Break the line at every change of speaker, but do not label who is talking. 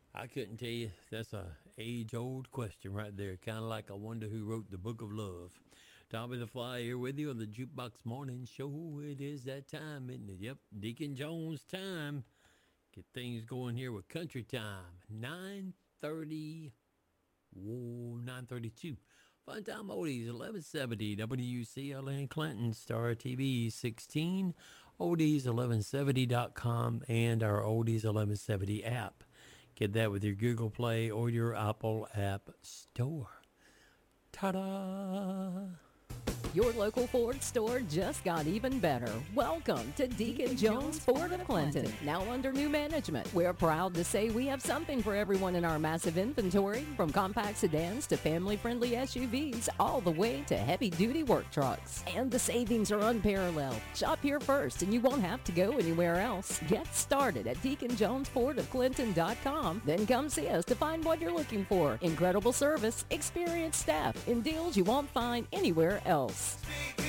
I couldn't tell you. That's a age-old question right there. Kind of like I wonder who wrote the Book of Love. Tommy the Fly here with you on the Jukebox Morning Show. It is that time, isn't it? Yep, Deacon Jones time. Get things going here with Country Time. 9:30. Whoa, 9:32. Fun Time Oldies, 1170. WCLN Clinton, Star TV 16. Oldies1170.com and our Oldies 1170 app. Get that with your Google Play or your Apple App Store. Ta-da!
Your local Ford store just got even better. Welcome to Deacon Jones Ford of Clinton. Now under new management, we're proud to say we have something for everyone in our massive inventory, from compact sedans to family-friendly SUVs, all the way to heavy-duty work trucks. And the savings are unparalleled. Shop here first and you won't have to go anywhere else. Get started at DeaconJonesFordofClinton.com. Then come see us to find what you're looking for. Incredible service, experienced staff, and deals you won't find anywhere else.